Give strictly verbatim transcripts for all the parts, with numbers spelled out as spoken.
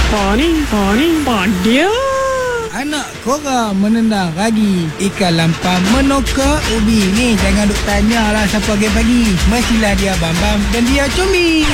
Pani, pani, padia. Anak korang menendang ragi, ikan lampam menokak ubi. Ni jangan duk tanyalah siapa pagi-pagi. Mestilah dia Bambam dan dia Combi.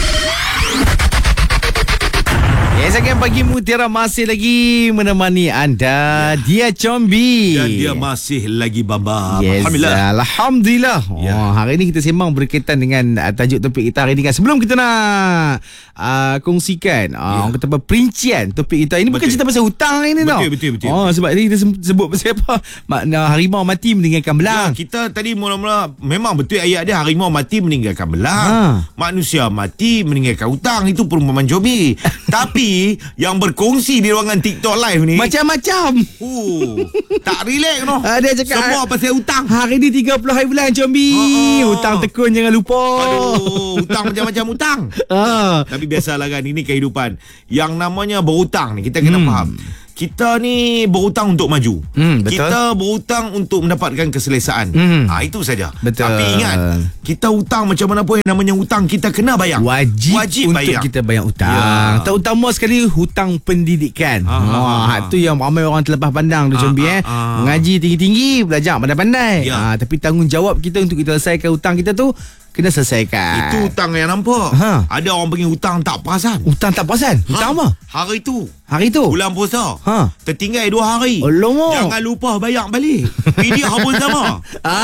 Ya, sekian pagi Mutiara masih lagi menemani anda. Dia Combi. Dan dia masih lagi Bambam. Yes, Alhamdulillah. Alhamdulillah. Ya. Oh, hari ini kita sembang berkaitan dengan uh, tajuk topik kita hari ini kan. Sebelum kita nak uh, kongsikan uh, Ya. orang kata apa, perincian topik kita. Ini bukan Betul. cerita pasal hutang ini Betul, tau. betul, betul. Oh, sebab tadi kita sebut pasal apa? Makna harimau mati meninggalkan belang. Ya, kita tadi mula-mula memang betul ayat dia, harimau mati meninggalkan belang. Ha. Manusia mati meninggalkan hutang. Itu perumpamaan Jobi. Tapi yang berkongsi di ruangan TikTok live ni Macam-macam. oh, tak relax noh. Ah, dia cakap semua pasal hutang. Hari ni tiga puluh hari bulan Combi. Ha. Hutang tekun jangan lupa. Aduh, hutang macam-macam hutang. Ah. Tapi biasalah kan, ini kehidupan. Yang namanya berhutang ni, kita kena Hmm. faham. Kita ni berhutang untuk maju. Hmm, betul. Kita berhutang untuk mendapatkan keselesaan. Hmm. Ha, itu saja. Betul. Tapi ingat, kita hutang macam mana pun yang namanya hutang, kita kena bayar. Wajib, Wajib untuk bayar. kita bayar hutang. Ya. Terutama sekali hutang pendidikan. Ah, Ha, ah, ah. tu yang ramai orang terlepas pandang tu Ah, Combi ah, eh. ah. Mengaji tinggi-tinggi, belajar pandai-pandai. Ya. Ha, tapi tanggungjawab kita untuk kita selesaikan hutang kita tu kena selesaikan. Itu hutang yang nampak. Ha. Ada orang panggil hutang tak perasan. hutang tak perasan. Hutang Ha, apa? Hari tu, Hari tu. bulan puasa. Ha. Tertinggal dua hari. Alamak. Jangan lupa bayar balik. Video habis sama.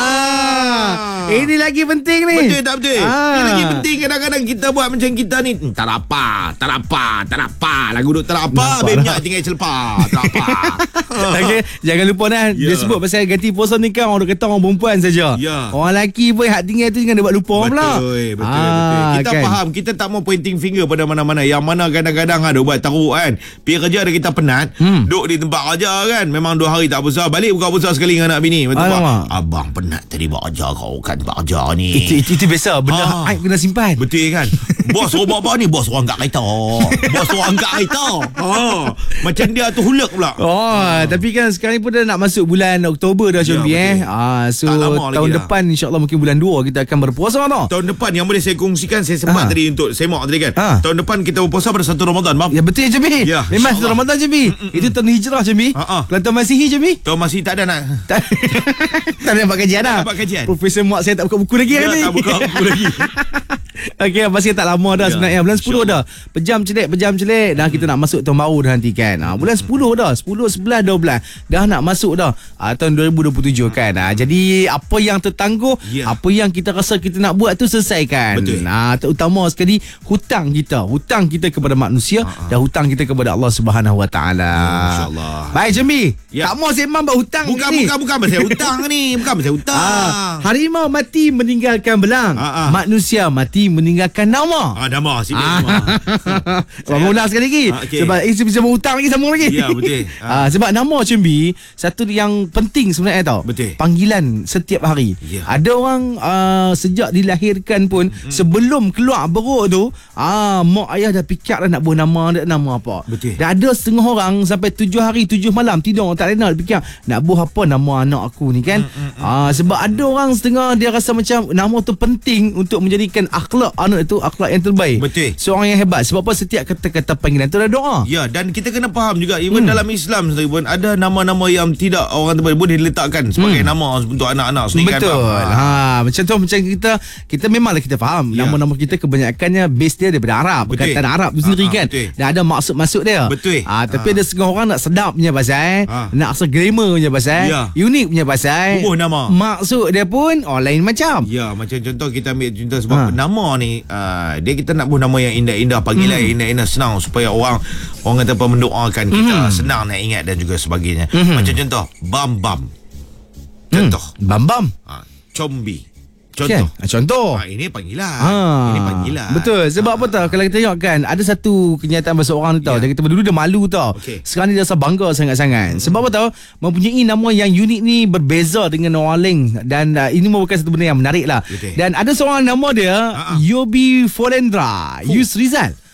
Ah, ini lagi penting ni. Betul tak betul? Ah. Ini lagi penting, kadang-kadang kita buat macam kita ni. Hmm, tak apa, tak apa, tak apa. Lagu duk tak apa, Nampak banyak dah. tinggal celpa. Tak apa. Okay, jangan lupa Nan. Dia Ya. sebut pasal ganti puasa ni kan orang kata orang perempuan saja. Ya. Orang lelaki pun hak tinggal tu jangan dia buat lupa orang pula. Betul, betul, Ah, betul. Kita kan? faham, kita tak mau pointing finger pada mana-mana. Yang mana kadang-kadang ada buat teruk kan. Pergi kerja ada kita penat, Hmm. duduk di tempat kerja kan. Memang dua hari tak besar, balik buka puasa sekali dengan anak bini. Betul tak? Alamak. Abang penat tadi buat kerja kau kan tempat kerja ni. Itu, itu, itu biasa. Benda Ah. aib kena simpan. Betul kan? Bos robot apa ni? Bos orang kat kereta. Bos orang kat kereta. Ha. Macam dia tu hulak pula. Oh, tapi kan sekarang ni pun dah nak masuk bulan Oktober dah Combi Ya, eh. betul. Ah, so Tak lama lagi tahun dah. depan insya-Allah mungkin bulan dua kita akan berpuasa tau. Tahun depan yang boleh saya kongsikan, saya sempat Ah. tadi untuk semak tadi kan. Ah. Tahun depan kita berpuasa pada satu Ramadan, maaf. Ya betul ya Combi. Ya, Memang insya-Allah. Ramadan Combi. Itu tahun hijrah Combi. Ah, ah. Kalau tahun Masihi Combi. Tahun masih tak ada nak. Tak tak ada buat kajian dah. Tak buat kajian. Profesor Mak saya tak buka buku lagi Ya, hari ni. tak buka buku lagi. Okey, masih tak lama dah Ya, sebenarnya. Bulan sepuluh dah. insya-Allah. Pejam celik, pejam celik. Dah kita nak masuk tahun baru dah nanti kan. Ha, bulan sepuluh dah. sepuluh, sebelas, dua belas. Dah nak masuk dah. Ha, tahun dua ribu dua puluh tujuh kan. Ha, jadi apa yang tertangguh, Ya. apa yang kita rasa kita nak buat tu selesaikan. Betul. Ha, terutama sekali hutang kita. Hutang kita kepada manusia dan hutang kita kepada Allah Subhanahu Wa Taala. InsyaAllah. Baik Jambi. Ya. Tak mau sembang buat hutang Bukan, ni. bukan, bukan pasal hutang ni. Bukan pasal hutang. Ah, harimau mati meninggalkan belang. Ah, ah. Manusia mati meninggalkan nama. Ah, nama. Sini Ah. nama. Orang ulang sekali lagi. Ah, okey. Sebab eh, bisa hutang lagi sambung lagi. Ya, betul. Ah, sebab nama Combi satu yang penting sebenarnya tau. Betul. Panggilan setiap hari. Ya. Ada orang uh, sejak dilahirkan pun hmm. sebelum keluar beruk tu, ah mak ayah dah fikir dah nak buat nama, nak nama apa. Betul. Dan ada setengah orang sampai tujuh hari tujuh malam tidur tak lena dia fikir nak buat apa nama anak aku ni kan. Hmm, hmm, ah sebab ada orang setengah dia rasa macam nama tu penting untuk menjadikan akhlak anak itu akhlak yang terbaik. Betul. Seorang yang hebat. Sebab apa setiap kata-kata panggilan tu ada doa. Ya, dan kita kena faham juga, even Hmm. dalam Islam sendiri pun ada nama-nama yang tidak orang terbaik boleh diletakkan sebagai Hmm. nama untuk anak-anak sendiri kan. Betul. Faham? Ha, macam tu macam kita kita memanglah kita faham Ya. nama-nama kita kebanyakannya base dia daripada Arab, Betul. perkataan Arab tu sendiri Ah, ah, kan. betul. Dan ada maksud-maksud dia. Betul. Ah, tapi Ah. ada setengah orang nak sedap punya pasal, Ah. nak rasa glamour punya pasal, Ya. unik punya pasal. Bubuh nama. Maksud dia pun oh lain macam. Ya, macam contoh kita ambil contoh sebab Ha. nama ni uh, dia kita nak buat nama yang indah-indah, panggilan Hmm. yang indah-indah senang supaya orang orang kata apa mendoakan kita, Hmm. senang nak ingat dan juga sebagainya. Hmm. Macam contoh Bam Bam. Contoh Hmm. Bam-bam. ha, Combi. Kan? Contoh. Ah, Contoh. Ha, ini panggilan. Ha. Ini panggilan. Betul. Sebab apa tau, kalau kita tengok kan, ada satu kenyataan bahasa orang tu tau. Ya. Dia kata dulu dia malu tau. Okey. Sekarang ni dia rasa bangga sangat-sangat. Hmm. Sebab apa tau, mempunyai nama yang unik ni berbeza dengan orang lain. Dan uh, ini merupakan satu benda yang menarik lah. Betul. Dan ada seorang nama dia Ha-ha. Yobi Folendra, Yus Rizal.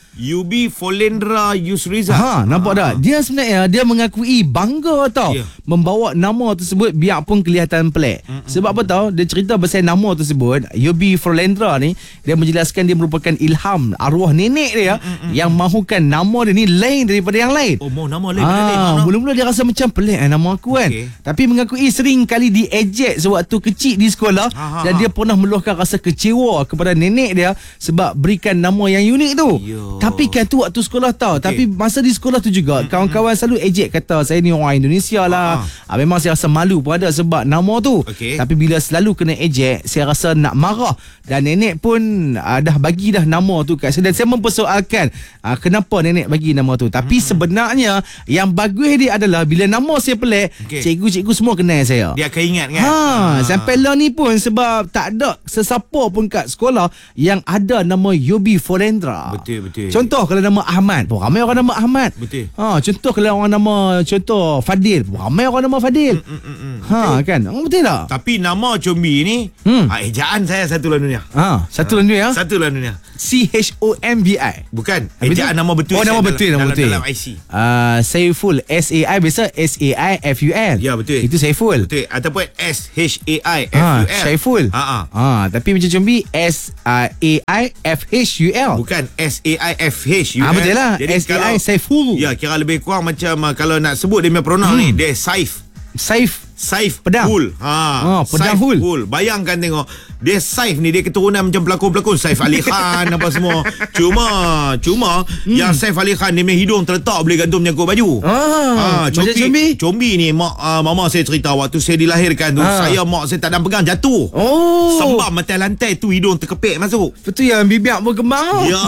Yubi Folendra Yusriza. Ha, nampak ha, tak? Dia sebenarnya dia mengakui bangga tau Ya. membawa nama tersebut biarpun kelihatan pelik. Mm-mm. Sebab apa tau? Dia cerita pasal nama tersebut, Yubi Folendra ni, dia menjelaskan dia merupakan ilham arwah nenek dia Mm-mm. yang mahukan nama dia ni lain daripada yang lain. Oh, mau nama lain daripada lain. Ah, mula-mula dia rasa macam pelik eh, nama aku kan. Okey. Tapi mengakui sering kali diejek sewaktu kecil di sekolah. Ha, ha, Dan ha. dia pernah meluahkan rasa kecewa kepada nenek dia sebab berikan nama yang unik tu. Yo. Tapi kan tu waktu sekolah tau. Okey. Tapi masa di sekolah tu juga mm-hmm. kawan-kawan selalu ejek kata saya ni orang Indonesia lah. Ha, Ah, memang saya rasa malu pun ada sebab nama tu. Okey. Tapi bila selalu kena ejek, saya rasa nak marah. Dan nenek pun ah, dah bagi dah nama tu kat saya. Dan saya mempersoalkan ah, kenapa nenek bagi nama tu. Tapi mm-hmm. sebenarnya yang bagus dia adalah bila nama saya pelik, Okey. cikgu-cikgu semua kenal saya. Dia akan ingat kan. Ha, sampai lah ni pun sebab tak ada sesiapa pun kat sekolah yang ada nama Yubi Folendra. Betul, betul. Contoh kalau nama Ahmad, pun ramai orang nama Ahmad. Betul. Ha, contoh kalau orang nama contoh Fadil, pun ramai orang nama Fadil. Mm, mm, mm. Ha, kan? Oh, betul tak? Tapi nama Combi ni Hmm. ah, ejaan saya satu dalam dunia. Ha, satu lagi ya. Satu dalam dunia. C H O M B I. Bukan. Habis Ejaan tu? nama betul. Oh, saya nama dalam- betul, nama dalam, betul. Dalam I C. Uh, Saiful, S A I biasa S A I F U L. Ya, betul. Itu Saiful. Betul. Ataupun S H A I F Ha, U L. Saiful. Ha, ha. Ha, tapi macam Combi S A I F H U L. Bukan S A I F H U L. Ah, betul lah. Jadi S A I kalau- Saiful. Ya, kira lebih kurang macam uh, kalau nak sebut dia punya pronoun ni, dia Saif. Saif. Saif Pedang. Hul. Ha, Oh, pedang Saif Hul. Hul. Bayangkan tengok. Dia Saif ni dia keturunan macam pelakon-pelakon Saif Ali Khan apa semua. Cuma cuma hmm. yang Saif Ali Khan ni punya hidung terletak boleh gantung menyangkut baju. Ah, macam Combi, Combi. Combi ni mak uh, mama saya cerita waktu saya dilahirkan tu, Ah. saya mak saya tak ada pegang jatuh. Oh. Sembam atas lantai tu hidung terkepit masuk. Betul yang bibir berkembang. Ya,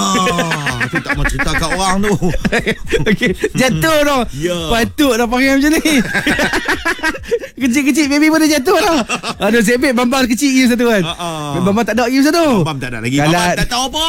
tu tak mau cerita kat orang tu. Okey, jatuh tu. Ya. Patut dah panggil macam ni. Kecil-kecil baby pun dah jatuh dah. Aduh, sebab bambang kecil je satu kan. Ha-ha. Bambang tak ada je satu. Bam tak ada lagi. Kalau- Bam tak tahu apa.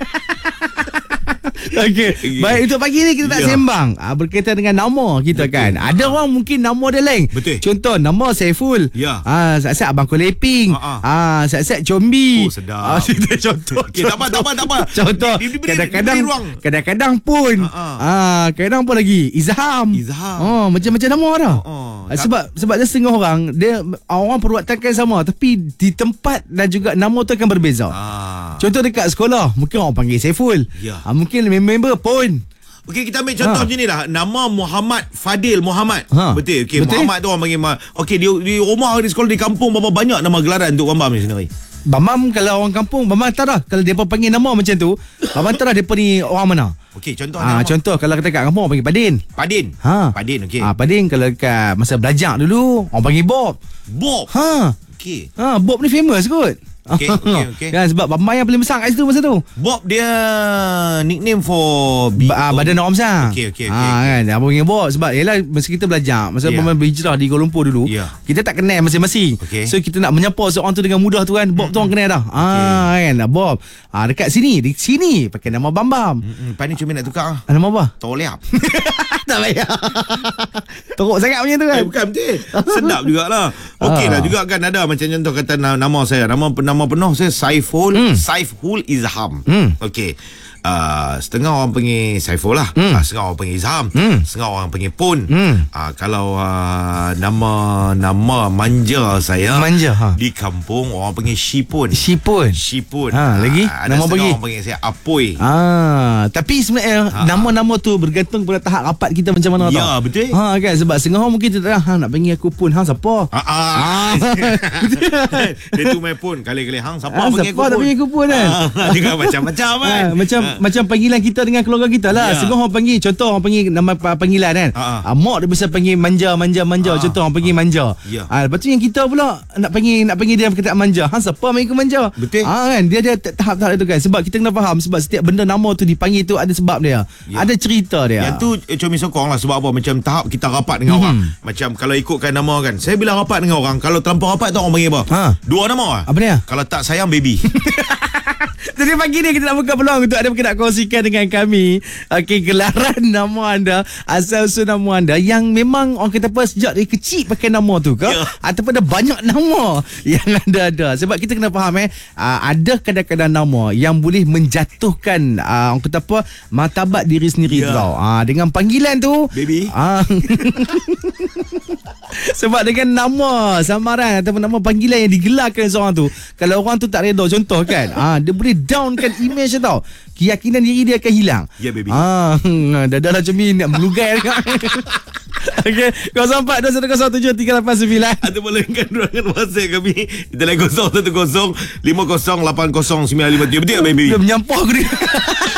Okey. Baik, untuk pagi ni kita tak Ya. sembang ah, berkaitan dengan nama kita Betul. kan. Ada orang mungkin nama dia lain. Betul. Contoh nama Saiful. Ya. Ah, sat-sat abang Koleping. Ha-ha. Ah, sat-sat Combi. Oh, sedap. Ah, kita contoh. Okey, tak apa, tak apa, tak apa. Contoh. Di- di- diberi- Kadang-kadang diberi ruang. kadang-kadang pun Ha-ha. ah, kadang apa lagi? Izham. Izham. Oh, macam-macam nama dah. Oh, Ah, sebab sebab dia setengah orang dia orang perbuatan sama tapi di tempat dan juga nama tu akan berbeza. Ah. Contoh dekat sekolah, mungkin orang panggil Saiful. Ya. Ah, mungkin member pun. Okey, kita ambil contoh Ha. macam ni lah. Nama Muhammad Fadil Muhammad. Ha. Betul. Okey, Betul. Muhammad tu orang panggil. Ma- Okey, di, di rumah, di sekolah, di kampung berapa banyak nama gelaran untuk Bambam ni sendiri? Bambam kalau orang kampung, Bambam tak dah. Kalau dia panggil nama macam tu, Bambam tak dah dia ni orang mana. Okey, contoh Ah, nama. contoh kalau kita kat kampung orang panggil Padin. Padin. Ha. Padin, okey. Ah, Padin kalau kat masa belajar dulu, orang panggil Bob. Bob. Ha. Okey. Ha, Bob ni famous kot. Okey, okey, okey. Kan sebab Bambam yang paling besar kat situ masa tu. Bob dia nickname for B- Ba- ah, badan orang besar. Okey, okey, okey, Ah, kan. Abang panggil Bob sebab yalah masa kita belajar, masa Ya. yeah. berhijrah di Kuala Lumpur dulu, Ya. kita tak kenal masing-masing. Okey. So kita nak menyapa seorang tu dengan mudah tu kan, Bob tu orang kenal dah. Ah, kan. Bob. Ah, dekat sini, di sini pakai nama Bambam. Hmm, Lepas ni cuma nak tukar ah. Ah, nama apa? Toliap. Tak payah. Teruk sangat macam tu kan. Eh, bukan betul. Sedap jugalah. Okey lah Ah. juga kan ada macam contoh kata na- nama saya. Nama nama penuh saya Saiful. Hmm. Saiful Izham. Hmm. Okey. Uh, setengah orang panggil Saiful lah. Hmm. Uh, setengah orang panggil Izham. Hmm. Setengah orang panggil Pun. Hmm. Uh, kalau uh, nama nama manja saya Manja, ha. di kampung orang panggil Shipun. Shipun. Shipun. Ha, lagi? ada Nama setengah bagi? orang panggil saya Apoy. Ah, tapi sebenarnya Ha. nama-nama tu bergantung pada tahap rapat kita macam mana Ya, tau. betul. Ha, kan sebab setengah orang mungkin tak ha, nak panggil aku Pun, hang siapa? Ah, ah. Dia tu main Pun. Kali-kali hang siapa Ah, panggil siapa aku nak panggil aku Pun kan? Ah, dengan macam-macam kan. Ha, macam Ah. macam panggilan kita dengan keluarga kita lah. Ya. Setengah orang panggil, contoh orang panggil nama pa- panggilan kan. Ha, ha. Ah, mak dia biasa panggil manja manja manja. Ha, Contoh orang panggil manja. Ya. Ah, lepas tu yang kita pula nak panggil nak panggil dia kata manja. Hang siapa panggil aku manja? Betul. Ah, kan dia ada tahap-tahap itu kan. Sebab kita kena faham sebab setiap benda nama tu dipanggil tu ada sebab dia. Ya. Ada cerita dia. Yang tu eh, Comi sokong lah. Sebab apa? Macam tahap kita rapat dengan Mhm. orang. Macam kalau ikutkan nama kan, saya bila rapat dengan orang, kalau terlampau rapat tu orang panggil apa? Ha. Dua nama lah. Apa dia? Kalau tak sayang baby. Jadi pagi ni kita nak buka peluang untuk ada berkenaan nak kongsikan dengan kami okey gelaran nama anda, asal usul nama anda yang memang orang kata apa sejak dari kecil pakai nama tu ke, yeah. ataupun ada banyak nama yang anda ada. Sebab kita kena faham eh uh, ada kadang-kadang nama yang boleh menjatuhkan uh, orang kata apa martabat diri sendiri yeah. tau. Uh, dengan panggilan tu baby uh, sebab dengan nama samaran ataupun nama panggilan yang digelarkan seorang tu, kalau orang tu tak reda contoh kan, ah dia boleh downkan image dia tau. Keyakinan diri dia akan hilang. Ya, yeah, baby. Ah dah dah macam ni nak melugai kan. Okey, kosong empat dua satu kosong tujuh tiga lapan sembilan. Atau boleh kan ruangan WhatsApp kami. Kita lain kosong satu kosong lima kosong lapan kosong sembilan lima tujuh. Betul baby? Dia menyampah aku ni.